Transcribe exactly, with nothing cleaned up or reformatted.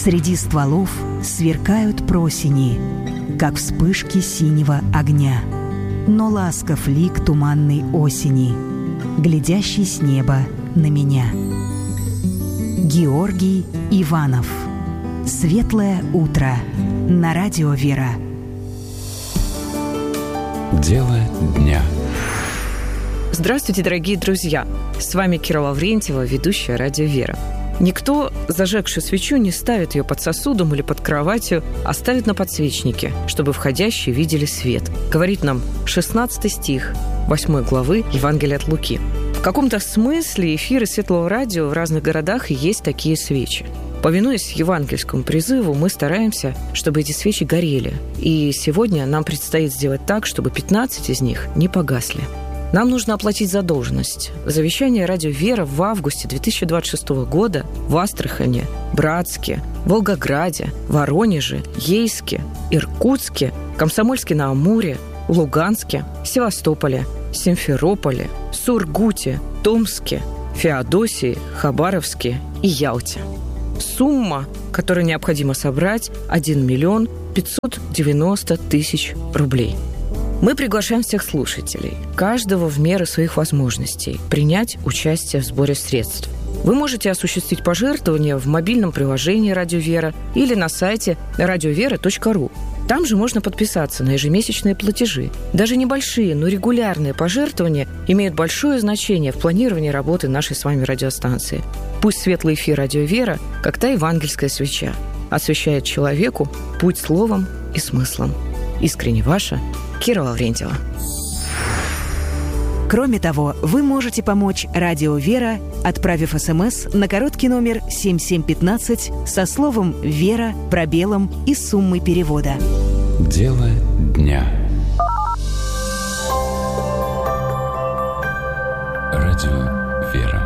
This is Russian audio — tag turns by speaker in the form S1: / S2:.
S1: Среди стволов сверкают просени, как вспышки синего огня. Но ласков лик туманной осени, глядящий с неба на меня. Георгий Иванов. Светлое утро на радио «Вера».
S2: Дело дня.
S3: Здравствуйте, дорогие друзья! С вами Кира Лаврентьева, ведущая радио «Вера». Никто, зажегший свечу, не ставит ее под сосудом или под кроватью, а ставит на подсвечнике, чтобы входящие видели свет. Говорит нам шестнадцатый стих восьмой главы Евангелия от Луки. В каком-то смысле эфиры Светлого радио в разных городах и есть такие свечи. Повинуясь евангельскому призыву, мы стараемся, чтобы эти свечи горели. И сегодня нам предстоит сделать так, чтобы пятнадцать из них не погасли. Нам нужно оплатить задолженность. Завещание радио «Вера» в августе две тысячи двадцать шестого года в Астрахани, Братске, Волгограде, Воронеже, Ейске, Иркутске, Комсомольске-на-Амуре, Луганске, Севастополе, Симферополе, Сургуте, Томске, Феодосии, Хабаровске и Ялте. Сумма, которую необходимо собрать, один миллион пятьсот девяносто тысяч рублей. Мы приглашаем всех слушателей, каждого в меру своих возможностей, принять участие в сборе средств. Вы можете осуществить пожертвование в мобильном приложении «Радио Вера» или на сайте радиовера точка ру. Там же можно подписаться на ежемесячные платежи. Даже небольшие, но регулярные пожертвования имеют большое значение в планировании работы нашей с вами радиостанции. Пусть светлый эфир «Радио Вера», как та евангельская свеча, освещает человеку путь словом и смыслом. Искренне ваша Кира Лаврентьева.
S1: Кроме того, вы можете помочь радио «Вера», отправив СМС на короткий номер семь семь пятнадцать со словом «Вера», пробелом и суммой перевода.
S2: Дело дня. Радио «Вера».